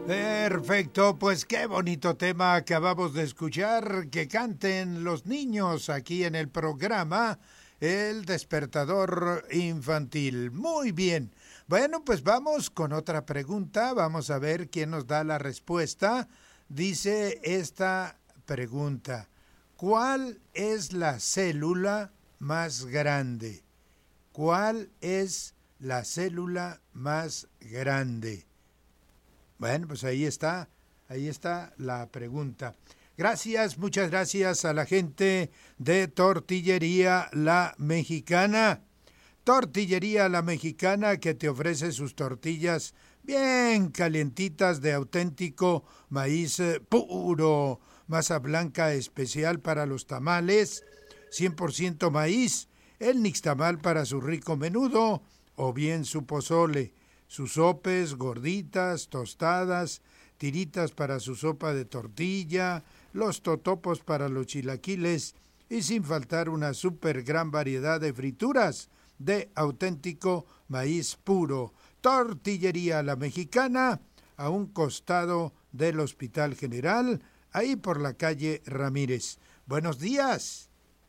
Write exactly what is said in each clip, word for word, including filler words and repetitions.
Perfecto, pues qué bonito tema acabamos de escuchar, que canten los niños aquí en el programa El Despertador Infantil. Muy bien, bueno, pues vamos con otra pregunta, vamos a ver quién nos da la respuesta. Dice esta pregunta: ¿cuál es la célula más grande? ¿Cuál es la célula más grande? Bueno, pues ahí está, ahí está la pregunta. Gracias, muchas gracias a la gente de Tortillería La Mexicana. Tortillería La Mexicana, que te ofrece sus tortillas bien calientitas de auténtico maíz puro, masa blanca especial para los tamales, cien por ciento maíz, el nixtamal para su rico menudo o bien su pozole, sus sopes, gorditas, tostadas, tiritas para su sopa de tortilla, los totopos para los chilaquiles y sin faltar una súper gran variedad de frituras de auténtico maíz puro. Tortillería La Mexicana, a un costado del Hospital General, ahí por la calle Ramírez. Buenos días.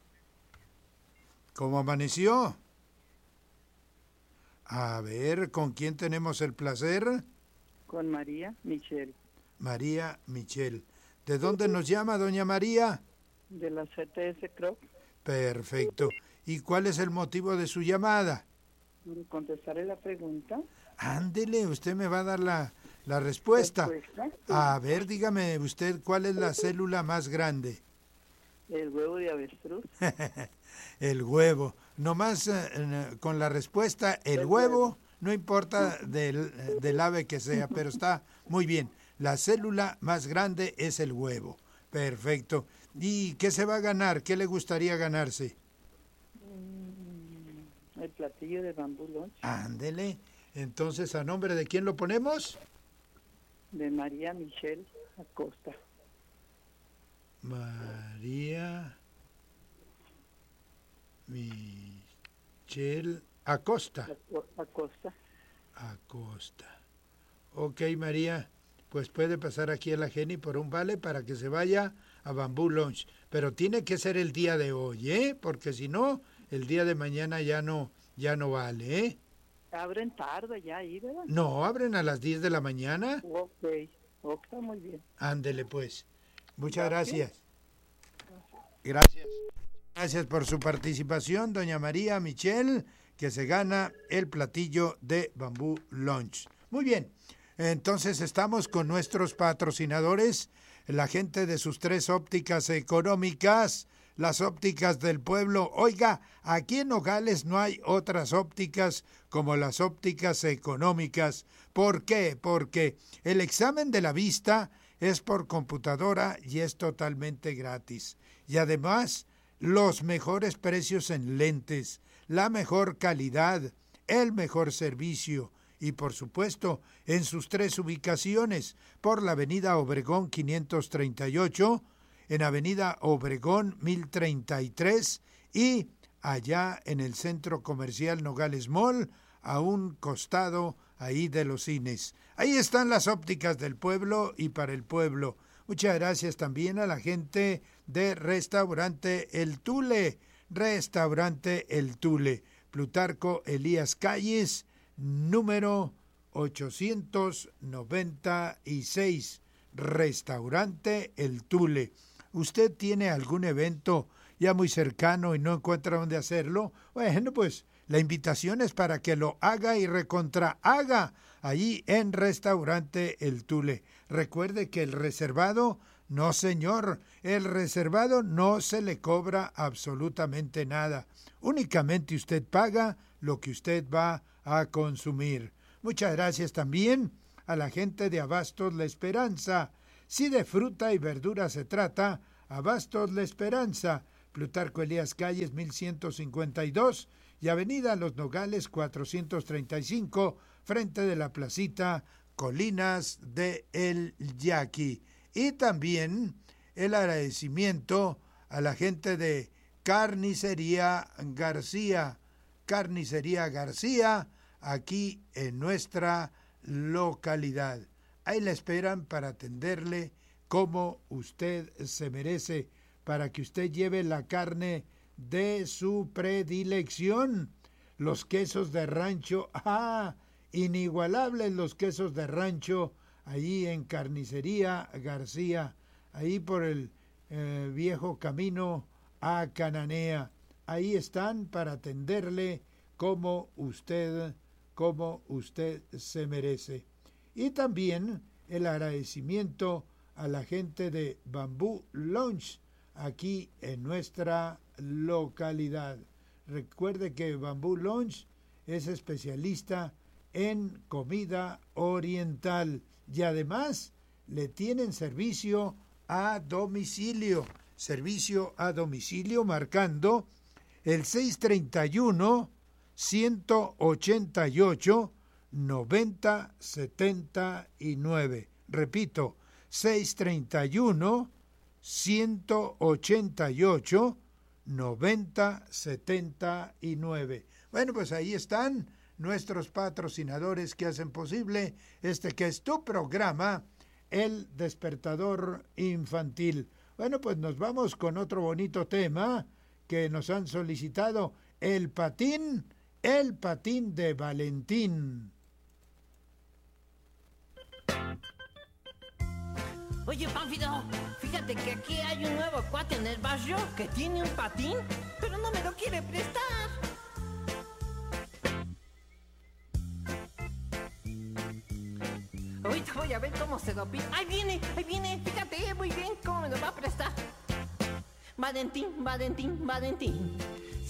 ¿Cómo amaneció? A ver, ¿con quién tenemos el placer? Con María Michelle. María Michelle. ¿De dónde nos llama, doña María? De la C T S Crop. Perfecto. ¿Y cuál es el motivo de su llamada? ¿Contestaré la pregunta? Ándele, usted me va a dar la, la respuesta. ¿Respuesta? A ver, dígame usted, ¿cuál es la célula más grande? El huevo de avestruz. El huevo. Nomás eh, con la respuesta, el, el huevo, huevo, no importa del, del ave que sea, pero está muy bien. La célula más grande es el huevo. Perfecto. ¿Y qué se va a ganar? ¿Qué le gustaría ganarse? El platillo de bambú lunch. Ándele. Entonces, ¿a nombre de quién lo ponemos? De María Michelle Acosta. María Michelle Acosta. Acosta. Acosta. Ok, María, pues puede pasar aquí a la Geni por un vale para que se vaya a Bambú Lunch. Pero tiene que ser el día de hoy, ¿eh? Porque si no, el día de mañana ya no, ya no vale, ¿eh? Abren tarde ya ahí, ¿verdad? No, abren a las diez de la mañana. Ok, ok, muy bien. Ándele, pues. Muchas Gracias. gracias. Gracias. Gracias por su participación, doña María Michelle, que se gana el platillo de Bambú Lunch. Muy bien, entonces estamos con nuestros patrocinadores, la gente de sus tres ópticas económicas, las ópticas del pueblo. Oiga, aquí en Nogales no hay otras ópticas como las ópticas económicas. ¿Por qué? Porque el examen de la vista es por computadora y es totalmente gratis. Y además, los mejores precios en lentes, la mejor calidad, el mejor servicio y, por supuesto, en sus tres ubicaciones, por la avenida Obregón quinientos treinta y ocho, en avenida Obregón mil treinta y tres y allá en el Centro Comercial Nogales Mall, a un costado ahí de los cines. Ahí están las ópticas del pueblo y para el pueblo. Muchas gracias también a la gente de Restaurante El Tule, Restaurante El Tule, Plutarco Elías Calles, número ochocientos noventa y seis, Restaurante El Tule. ¿Usted tiene algún evento ya muy cercano y no encuentra dónde hacerlo? Bueno, pues la invitación es para que lo haga y recontrahaga allí en Restaurante El Tule. Recuerde que el reservado, no señor, el reservado no se le cobra absolutamente nada. Únicamente usted paga lo que usted va a consumir. Muchas gracias también a la gente de Abastos La Esperanza. Si de fruta y verdura se trata, Abastos La Esperanza, Plutarco Elías Calles mil ciento cincuenta y dos y Avenida Los Nogales cuatrocientos treinta y cinco, frente de la placita Colinas de El Yaqui. Y también el agradecimiento a la gente de Carnicería García, Carnicería García, aquí en nuestra localidad. ahí la esperan para atenderle como usted se merece, para que usted lleve la carne de su predilección. Los quesos de rancho, ¡ah! Inigualables los quesos de rancho, ahí en Carnicería García, ahí por el eh, viejo camino a Cananea. Ahí están para atenderle como usted, como usted se merece. Y también el agradecimiento a la gente de Bamboo Lounge aquí en nuestra localidad. Recuerde que Bamboo Lounge es especialista en comida oriental y además le tienen servicio a domicilio, servicio a domicilio marcando el seis treinta y uno, ciento ochenta y ocho, noventa setenta y nueve. Repito, seis treinta y uno, ciento ochenta y ocho, noventa setenta y nueve. Bueno, pues ahí están nuestros patrocinadores que hacen posible este que es tu programa, El Despertador Infantil. Bueno, pues nos vamos con otro bonito tema que nos han solicitado, el patín, el patín de Valentín. Oye, Pánfilo, fíjate que aquí hay un nuevo cuate en el barrio que tiene un patín, pero no me lo quiere prestar. Ahorita voy a ver cómo se lo pide. ¡Ahí viene! ¡Ahí viene! Fíjate muy bien cómo me lo va a prestar. Valentín, Valentín, Valentín.